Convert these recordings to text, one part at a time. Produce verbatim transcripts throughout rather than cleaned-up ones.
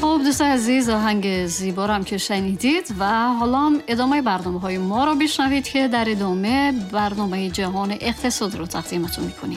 خب دوستان عزیز، آهنگ زیبا رو هم که شنیدید و حالا هم ادامه برنامه های ما رو بشنوید که در ادامه برنامه جهان اقتصاد رو تقدیمتون میکنیم.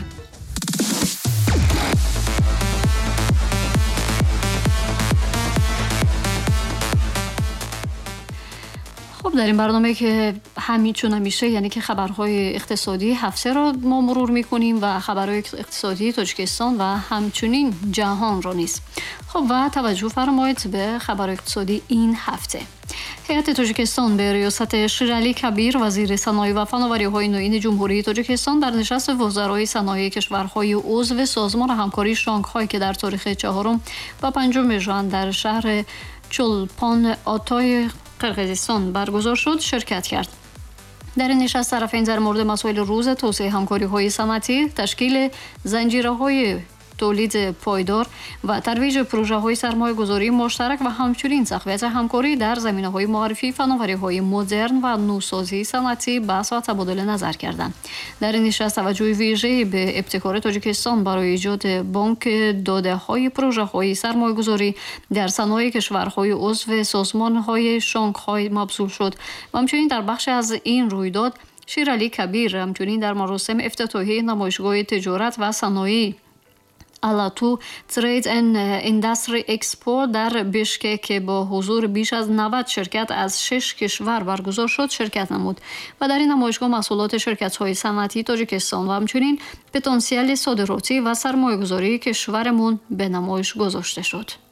خب در این برنامه که همین چون همیشه، یعنی که خبرهای اقتصادی هفته رو ما مرور میکنیم و خبرهای اقتصادی تاجیکستان و همچنین جهان رو نیست. خب و توجه فرمایید به خبر اقتصادی این هفته. هیئت تاجیکستان به ریاست شیرعلی کبیر وزیر صنایع و فناوری‌های نوین جمهوری تاجیکستان در نشست وزرای صنایع کشورهای عضو سازمان همکاری شانگهای که در تاریخ چهارم و پنجم ژوئن در شهر چولپان آتای قرقیزستان برگزار شد شرکت کرد. در این نشست طرفین در مورد مسائل روز توسعه همکاری‌های صنعتی، تشکیل زنجیره‌های تولید پایدار و ترویج پروژه‌های سرمایه‌گذاری مشترک و همچنین تقویت همکاری در زمینه‌های معرفی فناوری‌های مدرن و نوسازی صنعتی بحث و تبادل نظر کردند. در این نشست توجه ویژه‌ای به ابتکار تاجیکستان برای ایجاد بانک داده‌های پروژه‌های سرمایه‌گذاری در صنایع کشورهای عضو سازمان‌های شانگهای مبذول شد و همچنین در بخش از این رویداد شیرعلی کبیر همچنین در مراسم افتتاحیه نمایشگاه تجارت و صنایع آلاتو ترید اند اینداستری اکسپو در بشکک که با حضور بیش از نود شرکت از شش کشور برگزار شد شرکت نمود و در این نمایشگاه محصولات شرکت‌های صنعتی تاجیکستان و همچنین پتانسیل صادراتی و سرمایه‌گذاری کشورمون به نمایش گذاشته شد.